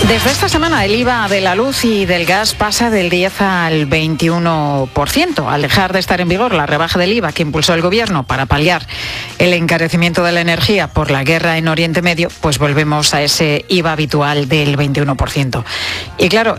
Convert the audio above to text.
Desde esta semana el IVA de la luz y del gas pasa del 10 al 21%. Al dejar de estar en vigor la rebaja del IVA que impulsó el Gobierno para paliar el encarecimiento de la energía por la guerra en Oriente Medio, pues volvemos a ese IVA habitual del 21%. Y claro,